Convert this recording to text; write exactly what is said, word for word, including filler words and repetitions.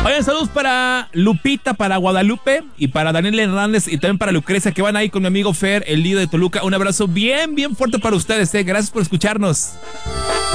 Oigan, saludos para Lupita, para Guadalupe y para Daniel Hernández y también para Lucrecia, que van ahí con mi amigo Fer, el líder de Toluca. Un abrazo bien, bien fuerte para ustedes, eh. Gracias por escucharnos.